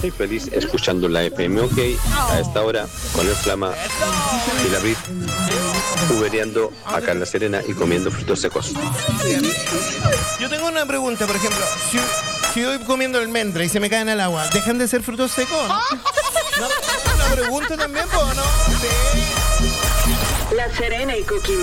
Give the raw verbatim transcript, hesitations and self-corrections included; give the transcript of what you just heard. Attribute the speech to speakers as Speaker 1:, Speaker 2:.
Speaker 1: Estoy feliz escuchando la F M OK a esta hora con el Flama y la Brit ubereando acá en La Serena y comiendo frutos secos.
Speaker 2: Yo tengo una pregunta, por ejemplo, si, si voy comiendo almendra y se me caen al agua, ¿dejan de ser frutos secos? ¿No? ¿No? Una pregunta también, ¿no? Sí.
Speaker 3: La Serena y Coquimbo.